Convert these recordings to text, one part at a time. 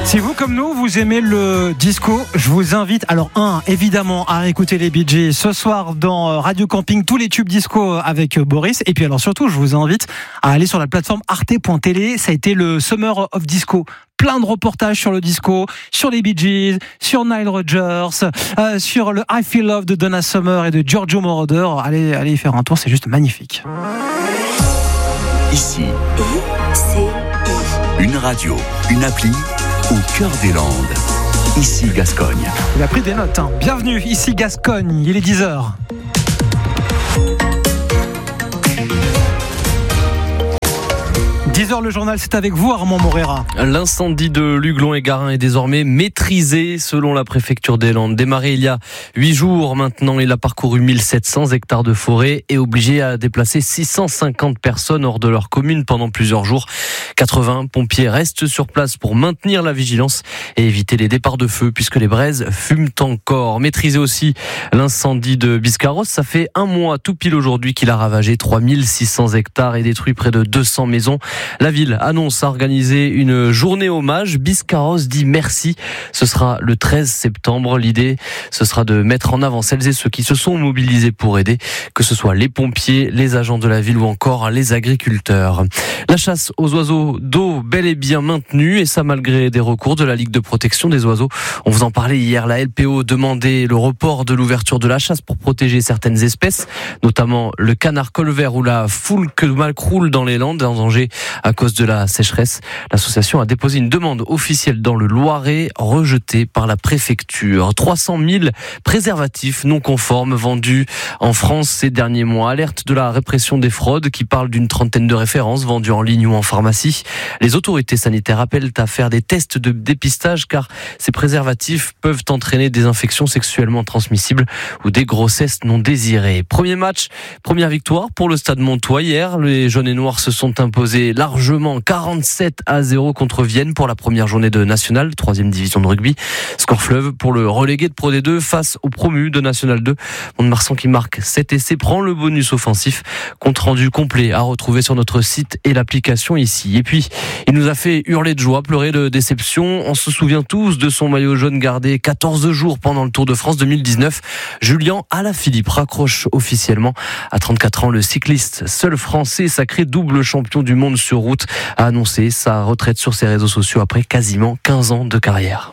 Si vous, comme nous, vous aimez le disco, je vous invite, alors évidemment, à écouter les Bee Gees ce soir dans Radio Camping, tous les tubes disco avec Boris. Et puis alors surtout, je vous invite à aller sur la plateforme arte.tv. Ça a été le Summer of Disco. Plein de reportages sur le disco, sur les Bee Gees, sur Nile Rodgers, sur le I Feel Love de Donna Summer et de Giorgio Moroder. Allez y faire un tour, c'est juste magnifique. Ici, une radio, une appli au cœur des Landes. Ici Gascogne. Il a pris des notes. Bienvenue, ici Gascogne. Il est 10h. Le journal, c'est avec vous, Armand Morera. L'incendie de Luglon et Garin est désormais maîtrisé selon la préfecture des Landes. Démarré il y a 8 jours maintenant, il a parcouru 1700 hectares de forêt et obligé à déplacer 650 personnes hors de leur commune pendant plusieurs jours. 80 pompiers restent sur place pour maintenir la vigilance et éviter les départs de feu puisque les braises fument encore. Maîtriser aussi l'incendie de Biscarrosse, ça fait un mois tout pile aujourd'hui qu'il a ravagé 3600 hectares et détruit près de 200 maisons. La ville annonce organiser une journée hommage. Biscarrosse dit merci. Ce sera le 13 septembre. L'idée, ce sera de mettre en avant celles et ceux qui se sont mobilisés pour aider, que ce soit les pompiers, les agents de la ville ou encore les agriculteurs. La chasse aux oiseaux d'eau bel et bien maintenue et ça malgré des recours de la Ligue de protection des oiseaux. On vous en parlait hier. La LPO demandait le report de l'ouverture de la chasse pour protéger certaines espèces, notamment le canard colvert ou la foulque macroule dans les Landes en danger à cause de la sécheresse. L'association a déposé une demande officielle dans le Loiret, rejetée par la préfecture. 300 000 préservatifs non conformes vendus en France ces derniers mois. Alerte de la répression des fraudes qui parle d'une trentaine de références vendues en ligne ou en pharmacie. Les autorités sanitaires appellent à faire des tests de dépistage car ces préservatifs peuvent entraîner des infections sexuellement transmissibles ou des grossesses non désirées. Premier match, première victoire pour le Stade Montois hier. Les jaunes et noirs se sont imposés largement 47-0 contre Vienne pour la première journée de National, 3e division de rugby. Score fleuve pour le relégué de Pro D2 face au promu de National 2. Mont-de-Marsan qui marque 7 essais prend le bonus offensif. Compte rendu complet à retrouver sur notre site et l'application ici. Et puis, il nous a fait hurler de joie, pleurer de déception. On se souvient tous de son maillot jaune gardé 14 jours pendant le Tour de France 2019. Julien Alaphilippe raccroche officiellement. À 34 ans, le cycliste, seul français sacré double champion du monde sur route, a annoncé sa retraite sur ses réseaux sociaux après quasiment 15 ans de carrière.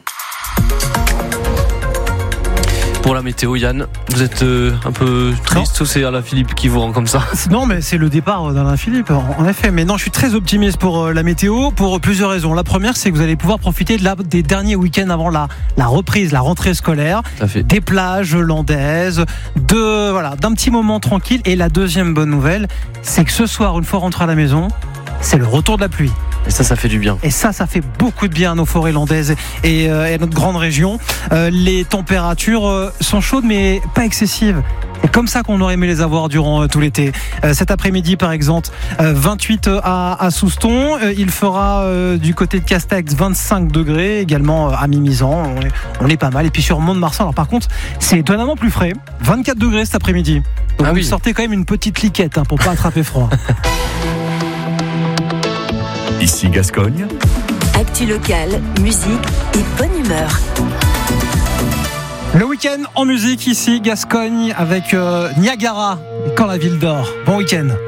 Pour la météo, Yann, vous êtes un peu triste ou c'est Alaphilippe qui vous rend comme ça? Non, mais c'est le départ d'Alaphilippe, en effet. Mais non, je suis très optimiste pour la météo pour plusieurs raisons. La première, c'est que vous allez pouvoir profiter des derniers week-ends avant la reprise, la rentrée scolaire, des plages landaises, d'un petit moment tranquille. Et la deuxième bonne nouvelle, c'est que ce soir, une fois rentré à la maison, c'est le retour de la pluie. Et ça fait du bien. Et ça fait beaucoup de bien à nos forêts landaises et à notre grande région. Les températures sont chaudes mais pas excessives. C'est comme ça qu'on aurait aimé les avoir durant tout l'été. Cet après-midi, par exemple, 28 à Souston. Il fera du côté de Castex 25 degrés, également à Mimizan. On est pas mal. Et puis sur Mont-de-Marsan, alors par contre, c'est étonnamment plus frais. 24 degrés cet après-midi. Donc vous sortez quand même une petite liquette pour pas attraper froid. Ici Gascogne. Actu locale, musique et bonne humeur. Le week-end en musique ici, Gascogne, avec Niagara, Quand la ville dort. Bon week-end.